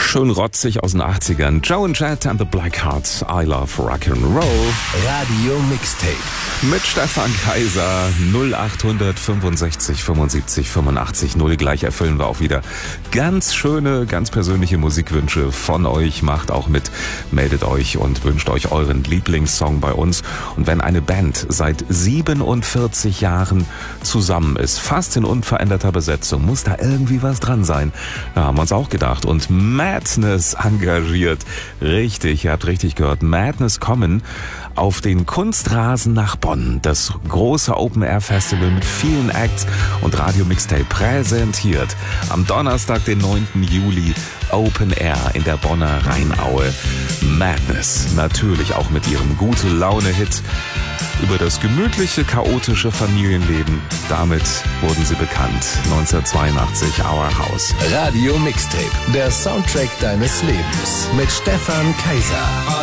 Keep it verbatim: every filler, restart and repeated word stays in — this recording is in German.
Schön rotzig aus den achtzigern. Joe and Jet and the Blackhearts. I love Rock'n'Roll. Radio Mixtape. Mit Stefan Kaiser. null acht fünfundsechzig fünfundsiebzig fünfundachtzig null. Gleich erfüllen wir auch wieder ganz schöne, ganz persönliche Musikwünsche von euch. Macht auch mit, meldet euch und wünscht euch euren Lieblingssong bei uns. Und wenn eine Band seit siebenundvierzig Jahren zusammen ist, fast in unveränderter Besetzung, muss da irgendwie was dran sein. Da haben wir uns auch gedacht. Und Madness engagiert. Richtig, ihr habt richtig gehört. Madness kommen auf den Kunstrasen nach Bonn. Das große Open-Air-Festival mit vielen Acts und Radio Mixtape präsentiert. Am Donnerstag, den neunten Juli, Open Air in der Bonner Rheinaue. Madness, natürlich auch mit ihrem Gute-Laune-Hit über das gemütliche, chaotische Familienleben. Damit wurden sie bekannt. neunzehnhundertzweiundachtzig, Our House. Radio Mixtape, der Soundtrack deines Lebens mit Stefan Kaiser.